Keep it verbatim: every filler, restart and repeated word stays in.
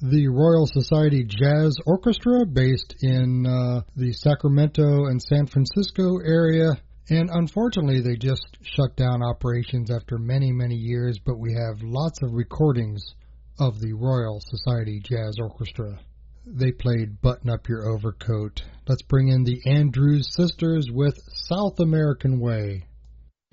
the Royal Society Jazz Orchestra, based in uh, the Sacramento and San Francisco area. And unfortunately, they just shut down operations after many, many years, but we have lots of recordings of the Royal Society Jazz Orchestra. They played Button Up Your Overcoat. Let's bring in the Andrews Sisters with South American Way.